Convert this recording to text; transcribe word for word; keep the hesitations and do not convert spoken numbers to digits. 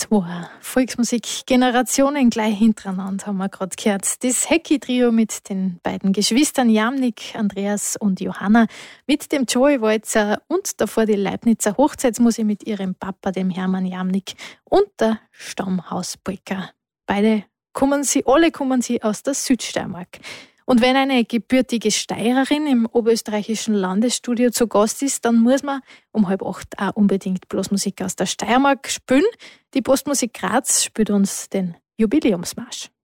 Zwei Volksmusik-Generationen gleich hintereinander haben wir gerade gehört. Das Hecki-Trio mit den beiden Geschwistern Jamnik, Andreas und Johanna, mit dem Joey Walzer und davor die Leibnizer Hochzeitsmusik mit ihrem Papa, dem Hermann Jamnik, und der Stammhauspolka. Beide kommen sie, alle kommen sie aus der Südsteiermark. Und wenn eine gebürtige Steirerin im oberösterreichischen Landesstudio zu Gast ist, dann muss man um halb acht auch unbedingt Blasmusik aus der Steiermark spielen. Die Postmusik Graz spielt uns den Jubiläumsmarsch.